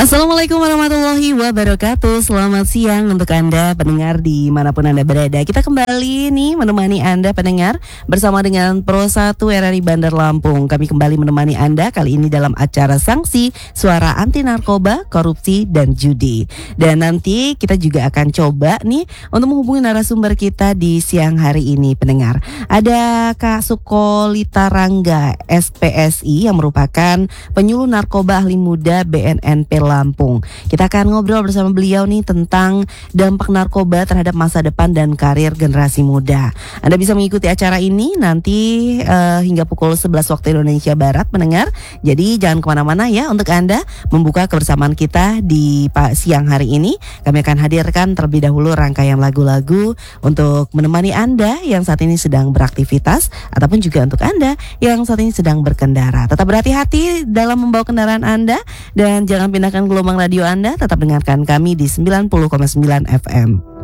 Assalamualaikum warahmatullahi wabarakatuh. Selamat siang untuk Anda pendengar dimanapun Anda berada. Kita kembali nih menemani Anda pendengar bersama dengan Pro 1 RRI Bandar Lampung. Kami kembali menemani Anda kali ini dalam acara sanksi suara anti narkoba, korupsi, dan judi. Dan nanti kita juga akan coba nih untuk menghubungi narasumber kita di siang hari ini pendengar. Ada Kak Sukolita Rangga SPSI yang merupakan penyuluh narkoba ahli muda BNNP Lampung. Kita akan ngobrol bersama beliau nih tentang dampak narkoba terhadap masa depan dan karir generasi muda. Anda bisa mengikuti acara ini nanti hingga pukul 11 waktu Indonesia Barat pendengar. Jadi jangan kemana-mana ya untuk Anda membuka kebersamaan kita di siang hari ini. Kami akan hadirkan terlebih dahulu rangkaian lagu-lagu untuk menemani Anda yang saat ini sedang beraktivitas ataupun juga untuk Anda yang saat ini sedang berkendara. Tetap berhati-hati dalam membawa kendaraan Anda dan jangan pindahkan gelombang radio Anda, tetap dengarkan kami di 90,9 FM.